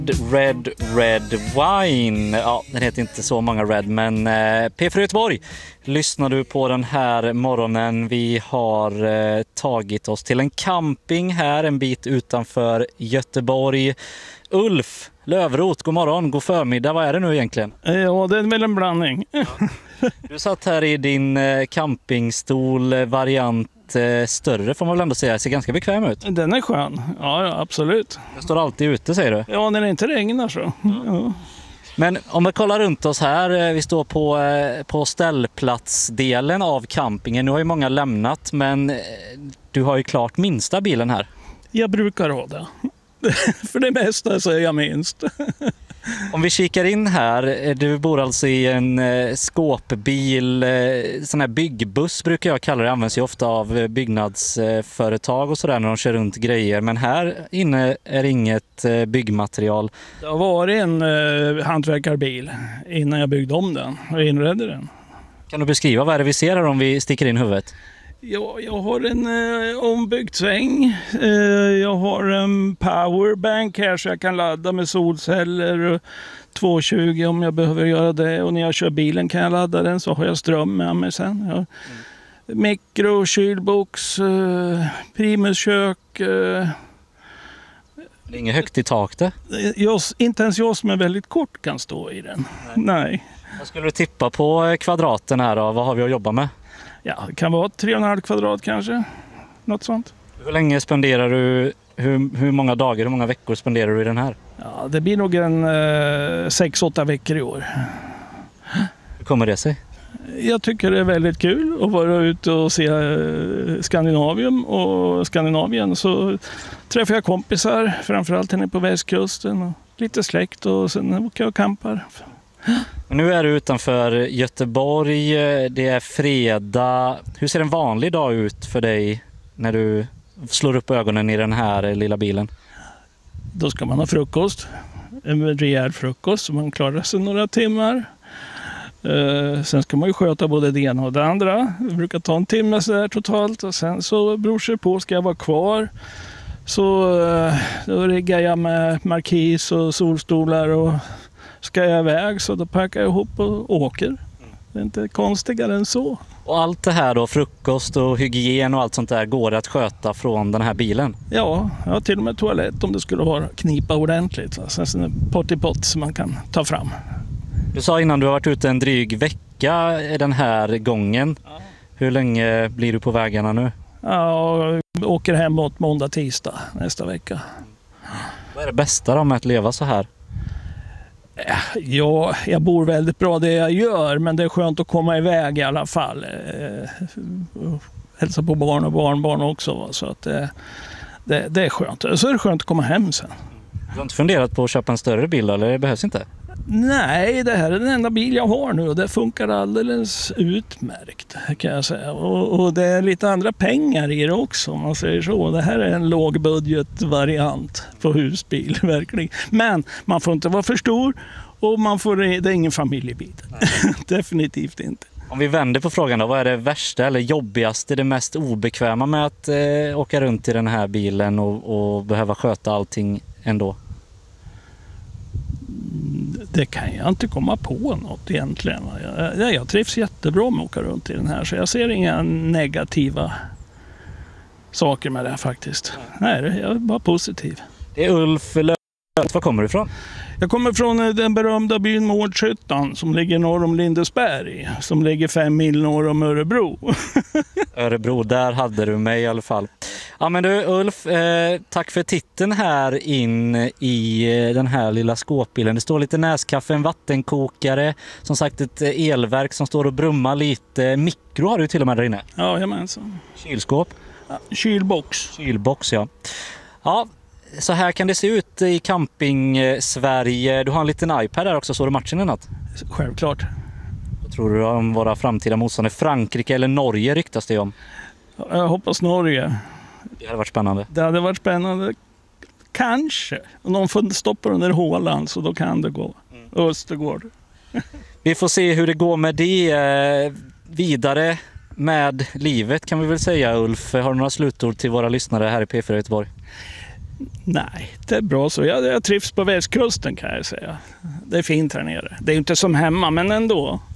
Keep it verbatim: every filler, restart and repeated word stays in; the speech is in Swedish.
Red Red Wine. Ja, den heter inte så många Red, men eh, P fyra Göteborg lyssnar du på den här morgonen. Vi har eh, tagit oss till en camping här en bit utanför Göteborg. Ulf Lövrot, god morgon, god förmiddag. Vad är det nu egentligen? Ja, det är väl en blandning. Ja. Du satt här i din eh, campingstol, variant eh, större får man väl ändå säga. Ser ganska bekväm ut. Den är skön, ja, ja absolut. Den står alltid ute, säger du? Ja, när det inte regnar så. Ja. Ja. Men om vi kollar runt oss här, vi står på, på ställplatsdelen av campingen. Nu har ju många lämnat, men du har ju klart minsta bilen här. Jag brukar ha det. För det mesta så är jag minst. Om vi kikar in här, du bor alltså i en skåpbil, sån här byggbuss brukar jag kalla det, används ju ofta av byggnadsföretag och sådär när de kör runt grejer. Men här inne är inget byggmaterial. Det har varit en uh, hantverkarbil innan jag byggde om den och inredde den. Kan du beskriva vad är det vi ser här om vi sticker in huvudet? Ja, jag har en eh, ombyggd sväng. Eh, jag har en powerbank här så jag kan ladda med solceller och tvåhundratjugo om jag behöver göra det. Och när jag kör bilen kan jag ladda den, så har jag ström med mig sen. Jag har mm. mikro, kylbox, eh, primuskök. Eh, det är inget högt i tak det? Jag, inte ens jag som är väldigt kort kan stå i den. Nej. Nej. Vad skulle du tippa på kvadraten här då? Vad har vi att jobba med? Ja, det kan vara tre och en halv kvadrat kanske. Något sånt. Hur länge spenderar du, hur, hur många dagar, hur många veckor spenderar du i den här? Ja, det blir nog en eh, sex, åtta veckor i år. Hur kommer det sig? Jag tycker det är väldigt kul att vara ute och se eh, Skandinavien. Och Skandinavien så träffar jag kompisar, framförallt henne på västkusten. Och lite släkt och sen åker jag och campar. Men nu är du utanför Göteborg, det är fredag. Hur ser en vanlig dag ut för dig när du slår upp ögonen i den här lilla bilen? Då ska man ha frukost, en rejäl frukost så man klarar sig några timmar. Uh, sen ska man ju sköta både det ena och det andra. Det brukar ta en timme så där totalt och sen så beror sig på, ska jag vara kvar. Så uh, då riggar jag med markis och solstolar och ska jag iväg så då packar jag ihop och åker. Det är inte konstigare än så. Och allt det här då, frukost och hygien och allt sånt där, går det att sköta från den här bilen? Ja, jag har till och med toalett om det skulle vara knipa ordentligt. Sen en pottipott som man kan ta fram. Du sa innan du har varit ute en dryg vecka den här gången. Ja. Hur länge blir du på vägarna nu? Ja, jag åker hemåt måndag, tisdag nästa vecka. Vad är det bästa då med att leva så här? Ja, jag bor väldigt bra det jag gör, men det är skönt att komma iväg i alla fall. Hälsa på barn och barnbarn också, så att det, det, det är skönt. Så är det skönt att komma hem sen. Du har inte funderat på att köpa en större bil eller det behövs inte? Nej, det här är den enda bil jag har nu och det funkar alldeles utmärkt kan jag säga. Och, och det är lite andra pengar i det också om man säger så. Det här är en lågbudgetvariant på husbil verkligen. Men man får inte vara för stor och man får, det är ingen familjebil. Definitivt inte. Om vi vänder på frågan då, vad är det värsta eller jobbigaste, det mest obekväma med att eh, åka runt i den här bilen och, och behöva sköta allting ändå? Det kan jag inte komma på något egentligen. Jag, jag trivs jättebra med att åka runt i den här så jag ser inga negativa saker med det här faktiskt. Nej, jag är bara positiv. Det är Ulf Lövrot. Var kommer du ifrån? Jag kommer från den berömda byn Mårdshyttan som ligger norr om Lindesberg, som ligger fem mil norr om Örebro. Örebro, där hade du mig i alla fall. Ja men du Ulf, eh, tack för titeln här in i den här lilla skåpbilen. Det står lite näskaffe, en vattenkokare, som sagt ett elverk som står och brummar lite. Mikro har du till och med där inne. Ja, jajamensan. Kylskåp. Ja, kylbox. Kylbox, ja. Ja, så här kan det se ut i camping-Sverige. Du har en liten iPad där också, såg du matchen i natt? Självklart. Vad tror du om våra framtida motståndare? Frankrike eller Norge ryktas det om? Jag hoppas Norge. Det hade varit spännande. Det hade varit spännande. Kanske. Om någon får stoppa under Håland så då kan det gå. Mm. Östergård. Vi får se hur det går med det. Vidare med livet kan vi väl säga, Ulf. Har du några slutord till våra lyssnare här i P fyra Göteborg? Nej, det är bra så. Jag, jag trivs på västkusten kan jag säga. Det är fint här nere. Det är inte som hemma, men ändå.